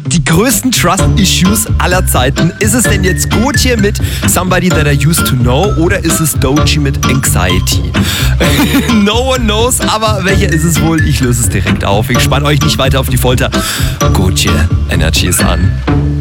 Die größten Trust-Issues aller Zeiten. Ist es denn jetzt Gotye mit Somebody That I Used To Know oder ist es Doechii mit Anxiety? No one knows, aber welcher ist es wohl? Ich löse es direkt auf. Ich spanne euch nicht weiter auf die Folter. Gotye, Energy ist an.